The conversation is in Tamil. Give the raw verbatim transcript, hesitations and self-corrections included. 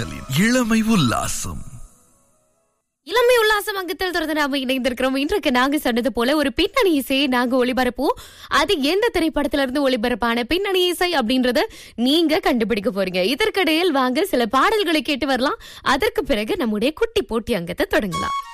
மின்னலின் இளமை உல்லாசம். இளமை உல்லாசம் அங்கத்தில் தொடர்ந்து நாம இணைந்திருக்கிறோம். இன்றைக்கு நாங்க சொன்னது போல ஒரு பின்னணி இசையை நாங்க ஒளிபரப்போம். அது எந்த திரைப்படத்துல இருந்து ஒளிபரப்பான பின்னணி இசை அப்படின்றத நீங்க கண்டுபிடிக்க போறீங்க. இதற்கிடையில் வாங்க சில பாடல்களை கேட்டு வரலாம். அதற்கு பிறகு நம்முடைய குட்டி போட்டி அங்கத்தை தொடங்கலாம்.